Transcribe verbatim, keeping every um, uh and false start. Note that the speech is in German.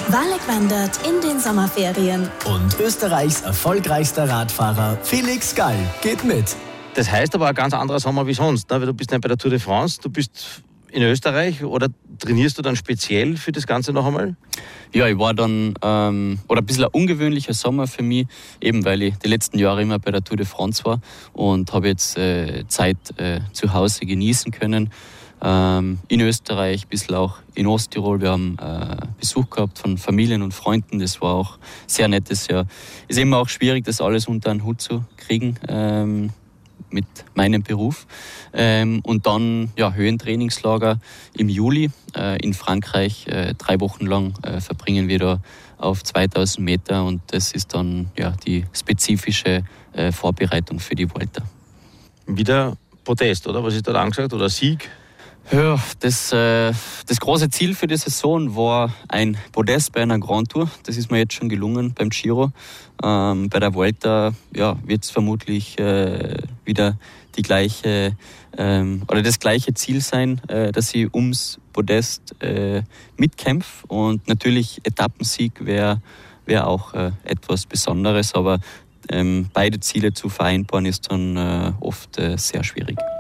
Walek wandert in den Sommerferien. Und Österreichs erfolgreichster Radfahrer Felix Gall geht mit. Das heißt aber ein ganz anderer Sommer wie sonst, ne? Weil du bist nicht bei der Tour de France, du bist in Österreich, oder trainierst du dann speziell für das Ganze noch einmal? Ja, ich war dann, ähm, oder ein bisschen ein ungewöhnlicher Sommer für mich, eben weil ich die letzten Jahre immer bei der Tour de France war und habe jetzt äh, Zeit äh, zu Hause genießen können. Ähm, in Österreich, ein bisschen auch in Osttirol. Wir haben äh, Besuch gehabt von Familien und Freunden, das war auch sehr nettes Jahr. Ist immer auch schwierig, das alles unter einen Hut zu kriegen. Ähm, mit meinem Beruf. Ähm, und dann ja, Höhentrainingslager im Juli äh, in Frankreich. Äh, drei Wochen lang äh, verbringen wir da auf zweitausend Meter und das ist dann ja, die spezifische äh, Vorbereitung für die Vuelta. Wieder Podest, oder? Was ist da angesagt? Oder Sieg? Ja, das, äh, das große Ziel für die Saison war ein Podest bei einer Grand Tour. Das ist mir jetzt schon gelungen beim Giro. Ähm, bei der Vuelta ja, wird es vermutlich äh, wieder die gleiche ähm, oder das gleiche Ziel sein, äh, dass ich ums Podest äh, mitkämpfe. Und natürlich Etappensieg wäre wär auch äh, etwas Besonderes, aber ähm, beide Ziele zu vereinbaren ist dann äh, oft äh, sehr schwierig.